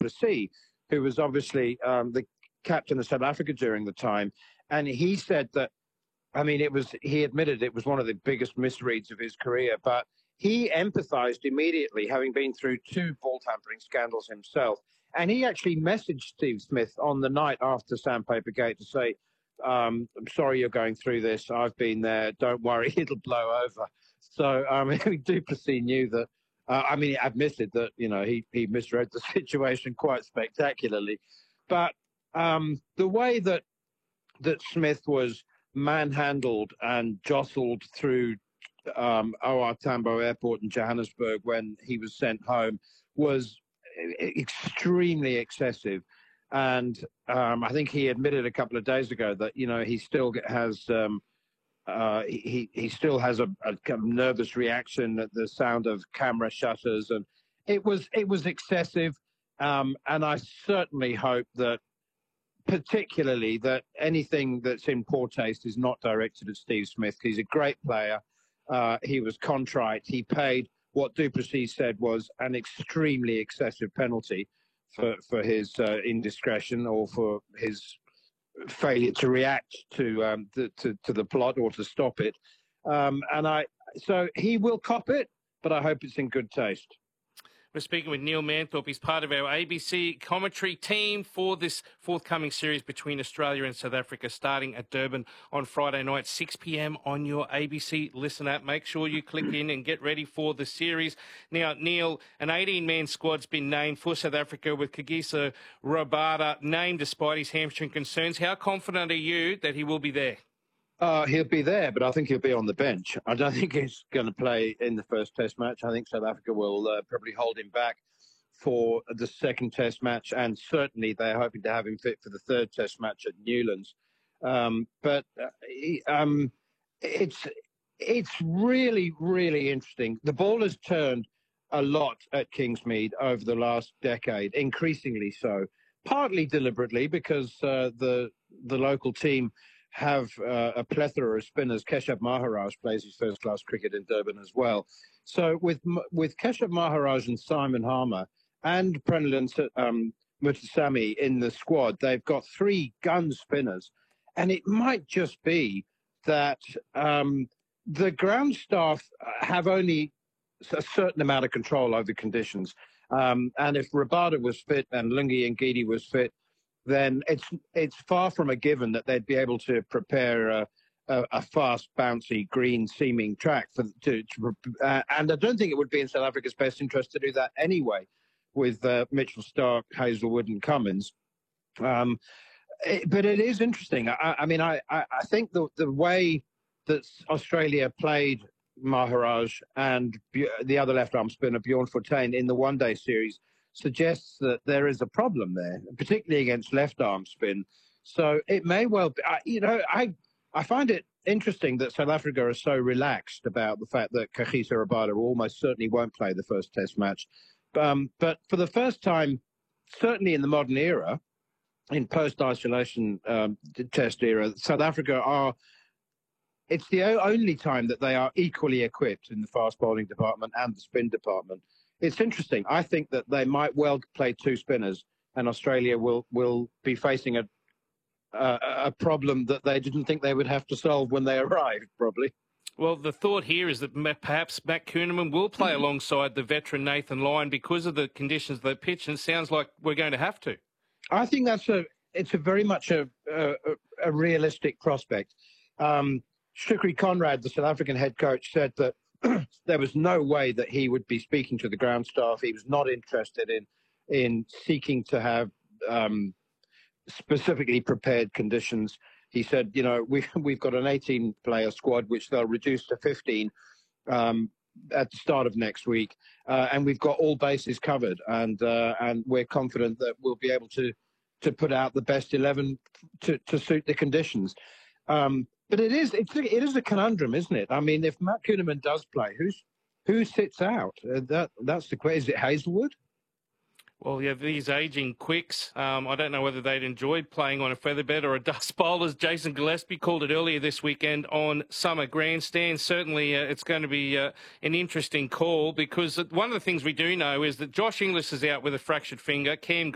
Plessis, who was obviously the captain of South Africa during the time. And he said that, I mean, he admitted it was one of the biggest misreads of his career, but he empathized immediately, having been through 2 ball tampering scandals himself. And he actually messaged Steve Smith on the night after Sandpaper Gate to say, I'm sorry you're going through this. I've been there. Don't worry, it'll blow over. So Du Plessis knew that. He admitted that he misread the situation quite spectacularly, but the way that Smith was manhandled and jostled through OR Tambo Airport in Johannesburg when he was sent home was extremely excessive. And I think he admitted a couple of days ago that he still has he still has a kind of nervous reaction at the sound of camera shutters, and it was excessive. And I certainly hope that, particularly, that anything that's in poor taste is not directed at Steve Smith. He's a great player. He was contrite. He paid what Du Plessis said was an extremely excessive penalty for his indiscretion or for his failure to react to the plot or to stop it. So he will cop it, but I hope it's in good taste. We're speaking with Neil Manthorpe. He's part of our ABC commentary team for this forthcoming series between Australia and South Africa, starting at Durban on Friday night, 6 p.m. on your ABC Listen app. Make sure you click in and get ready for the series. Now, Neil, an 18-man squad's been named for South Africa, with Kagiso Rabada named despite his hamstring concerns. How confident are you that he will be there? He'll be there, but I think he'll be on the bench. I don't think he's going to play in the first Test match. I think South Africa will probably hold him back for the second Test match, and certainly they're hoping to have him fit for the third Test match at Newlands. It's really, really interesting. The ball has turned a lot at Kingsmead over the last decade, increasingly so, partly deliberately because the local team have a plethora of spinners. Keshav Maharaj plays his first-class cricket in Durban as well. So with Keshav Maharaj and Simon Harmer and Prenelin Mutasamy in the squad, they've got 3 gun spinners. And it might just be that the ground staff have only a certain amount of control over conditions. And if Rabada was fit and Lungi Ngidi was fit, then it's far from a given that they'd be able to prepare a fast, bouncy, green-seeming track and I don't think it would be in South Africa's best interest to do that anyway, with Mitchell Starc, Hazelwood, and Cummins. But it is interesting. I think the way that Australia played Maharaj and the other left-arm spinner Bjorn Fortuin in the one-day series suggests that there is a problem there, particularly against left-arm spin. So it may well be, I find it interesting that South Africa are so relaxed about the fact that Kagiso Rabada almost certainly won't play the first Test match. But for the first time, certainly in the modern era, in post-isolation Test era, South Africa it's the only time that they are equally equipped in the fast bowling department and the spin department. It's interesting. I think that they might well play 2 spinners, and Australia will be facing a problem that they didn't think they would have to solve when they arrived, probably. Well, the thought here is that perhaps Matt Kuhnemann will play alongside the veteran Nathan Lyon because of the conditions of the pitch, and it sounds like we're going to have to. I think it's very much a realistic prospect. Shukri Conrad, the South African head coach, said that there was no way that he would be speaking to the ground staff. He was not interested in seeking to have specifically prepared conditions. He said, we've got an 18-player squad, which they'll reduce to 15 at the start of next week, and we've got all bases covered, and we're confident that we'll be able to put out the best 11 to suit the conditions. But it is a conundrum, isn't it? I mean, if Matt Kuhnemann does play, who sits out? That's the question. Is it Hazelwood? Well, yeah, these ageing quicks, I don't know whether they'd enjoy playing on a featherbed or a dust bowl, as Jason Gillespie called it earlier this weekend on Summer Grandstand. Certainly it's going to be an interesting call, because one of the things we do know is that Josh Inglis is out with a fractured finger. Cam